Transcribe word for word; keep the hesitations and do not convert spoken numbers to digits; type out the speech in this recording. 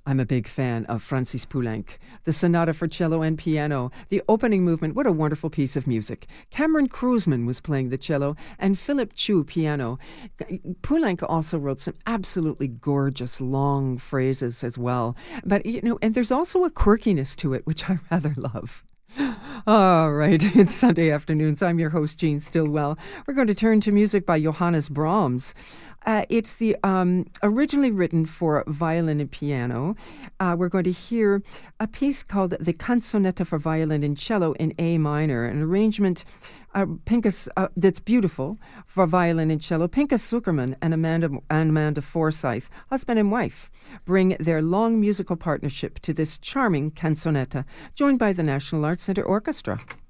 I'm a big fan of Francis Poulenc. The Sonata for Cello and Piano, the opening movement, what a wonderful piece of music. Cameron Kruzman was playing the cello and Philip Chu piano. Poulenc also wrote some absolutely gorgeous long phrases as well. But, you know, and there's also a quirkiness to it, which I rather love. All right, it's Sunday afternoon, so I'm your host, Jean Stillwell. We're going to turn to music by Johannes Brahms. Uh, it's the um, originally written for violin and piano. Uh, we're going to hear a piece called the Canzonetta for Violin and Cello in A minor, an arrangement uh, Pinchas, uh, that's beautiful for violin and cello. Pinchas Zuckerman and Amanda, and Amanda Forsyth, husband and wife, bring their long musical partnership to this charming canzonetta, joined by the National Arts Centre Orchestra.